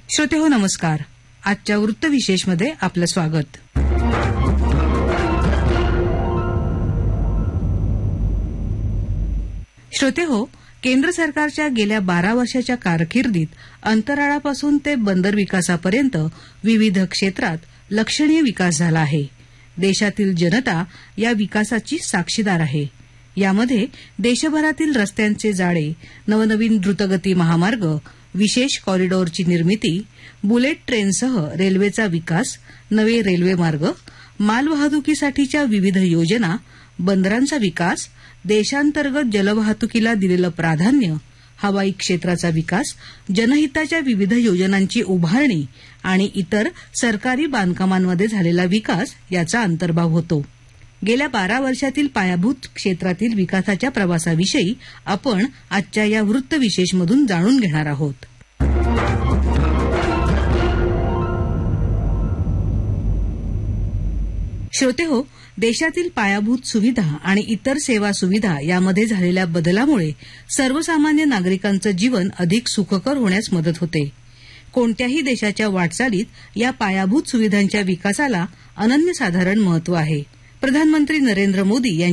श्रोतेहो नमस्कार. आजच्या वृत्त विशेषमध्ये आपलं स्वागत. श्रोतेहो, केंद्र सरकारच्या गेल्या 12 वर्षाच्या कारकिर्दीत अंतराळापासून ते बंदर विकासापर्यंत विविध क्षेत्रात लक्षणीय विकास झाला आहे. देशातील जनता या विकासाची साक्षीदार आहे. यामध्ये देशभरातील रस्त्यांचे जाळे, नवनवीन द्रुतगती महामार्ग, विशेष कॉरिडॉरची निर्मिती, बुलेट ट्रेनसह रेल्वेचा विकास, नवे रेल्वे मार्ग, मालवाहतुकीसाठीच्या विविध योजना, बंदरांचा विकास, देशांतर्गत जलवाहतुकीला दिलेलं प्राधान्य, हवाई क्षेत्राचा विकास, जनहिताच्या विविध योजनांची उभारणी आणि इतर सरकारी बांधकामांमध्ये झालेला विकास याचा अंतर्भाव होतो. गेल्या 12 वर्षातील पायाभूत क्षेत्रातील विकासाच्या प्रवासाविषयी आपण आजच्या या वृत्त विशेषमधून जाणून घेणार आहोत. श्रोतेहो, देशातील पायाभूत सुविधा आणि इतर सेवा सुविधा यामध्ये झालेल्या बदलामुळे सर्वसामान्य नागरिकांचं जीवन अधिक सुखकर होण्यास मदत होते. कोणत्याही देशाच्या वाटचालीत या पायाभूत सुविधांच्या विकासाला अनन्यसाधारण महत्व आहे. प्रधानमंत्री नरेंद्र मोदी